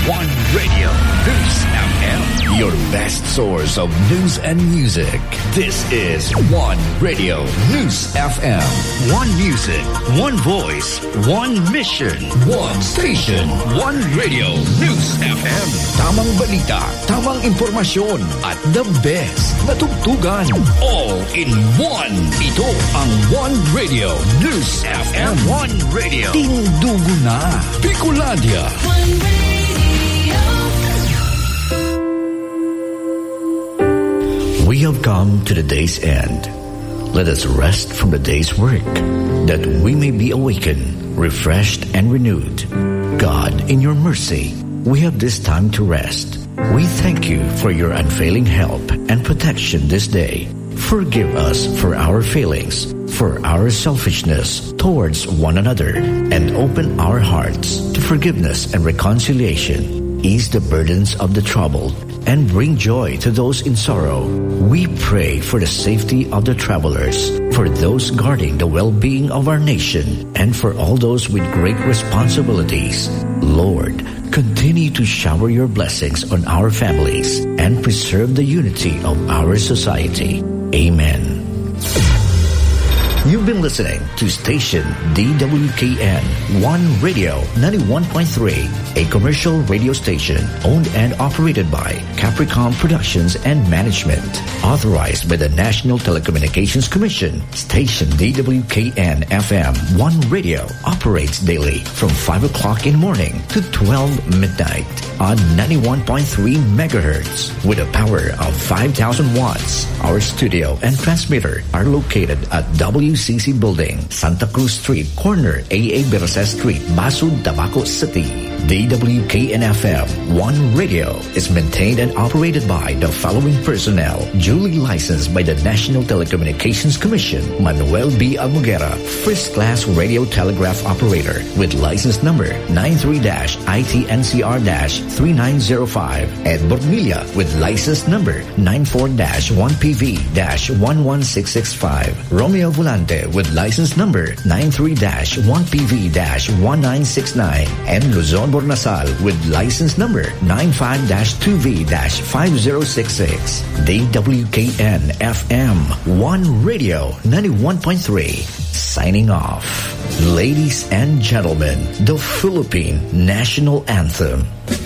One Radio, News FM. Your best source of news and music. This is One Radio, News FM. One music, one voice, one mission, one station, one radio, News FM. Tamang balita, tamang impormasyon, at the best na tugtugan. All in one. Ito ang One Radio, News FM. One Radio. Tindugo na. Bicolandia. One Radio. We have come to the day's end. Let us rest from the day's work, that we may be awakened, refreshed, and renewed. God, in your mercy, we have this time to rest. We thank you for your unfailing help and protection this day. Forgive us for our failings, for our selfishness towards one another, and open our hearts to forgiveness and reconciliation. Ease the burdens of the troubled and bring joy to those in sorrow. We pray for the safety of the travelers, for those guarding the well-being of our nation, and for all those with great responsibilities. Lord, continue to shower your blessings on our families and preserve the unity of our society. Amen. You've been listening to station DWKN One Radio 91.3, a commercial radio station owned and operated by Capricorn Productions and Management, authorized by the National Telecommunications Commission. Station DWKN FM One Radio operates daily from 5 o'clock in the morning to 12 midnight on 91.3 megahertz with a power of 5,000 watts. Our studio and transmitter are located at WCC Building, Santa Cruz Street, corner AA Berasa Street, Basud, Tabaco City. DWKN-FM One Radio is maintained and operated by the following personnel, duly licensed by the National Telecommunications Commission. Manuel B. Almuguera, First Class Radio Telegraph Operator with license number 93-ITNCR-3905. Ed Bormilla with license number 94-1PV-11665. Romeo Volante with license number 93-1PV-1969. And Luzon Bornasal with license number 95-2V-5066. DWKN-FM One Radio 91.3. Signing off. Ladies and gentlemen, the Philippine National Anthem.